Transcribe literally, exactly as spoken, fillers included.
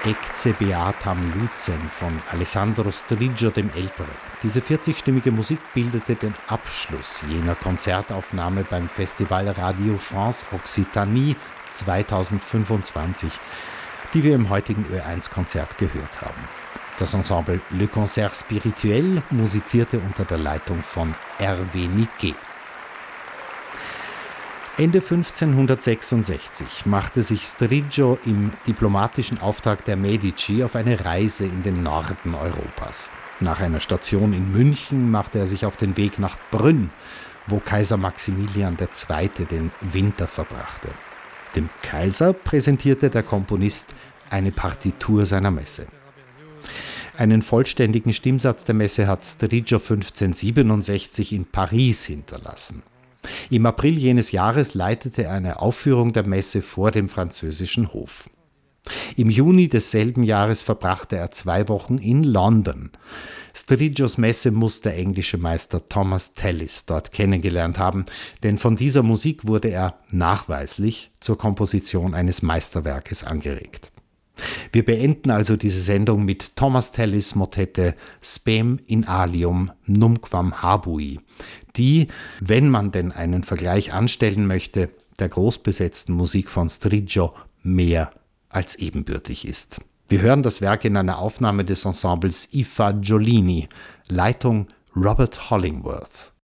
Ecce beatam lucem von Alessandro Striggio dem Älteren. Diese vierzigstimmige Musik bildete den Abschluss jener Konzertaufnahme beim Festival Radio France Occitanie zweitausendfünfundzwanzig, die wir im heutigen Ö eins Konzert gehört haben. Das Ensemble Le Concert Spirituel musizierte unter der Leitung von Hervé Niquet. Ende fünfzehnhundertsechsundsechzig machte sich Striggio im diplomatischen Auftrag der Medici auf eine Reise in den Norden Europas. Nach einer Station in München machte er sich auf den Weg nach Brünn, wo Kaiser Maximilian der Zweite den Winter verbrachte. Dem Kaiser präsentierte der Komponist eine Partitur seiner Messe. Einen vollständigen Stimmsatz der Messe hat Striggio fünfzehnhundertsiebenundsechzig in Paris hinterlassen. Im April jenes Jahres leitete er eine Aufführung der Messe vor dem französischen Hof. Im Juni desselben Jahres verbrachte er zwei Wochen in London. Striggios Messe muss der englische Meister Thomas Tallis dort kennengelernt haben, denn von dieser Musik wurde er nachweislich zur Komposition eines Meisterwerkes angeregt. Wir beenden also diese Sendung mit Thomas Tallis' Motette Spem in alium numquam habui, die, wenn man denn einen Vergleich anstellen möchte, der großbesetzten Musik von Striggio mehr als ebenbürtig ist. Wir hören das Werk in einer Aufnahme des Ensembles I Fagiolini, Leitung Robert Hollingworth.